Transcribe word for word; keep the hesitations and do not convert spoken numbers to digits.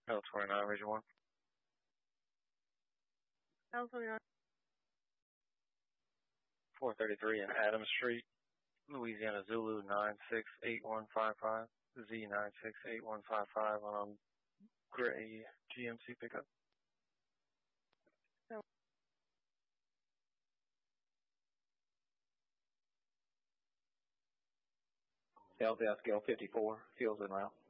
L twenty-nine, Region one. L twenty-nine. four thirty-three in Adams Street, Louisiana Zulu nine six eight one five five, Z nine six eight one five five on gray G M C pickup. No. L desk L fifty-four, Fields en route.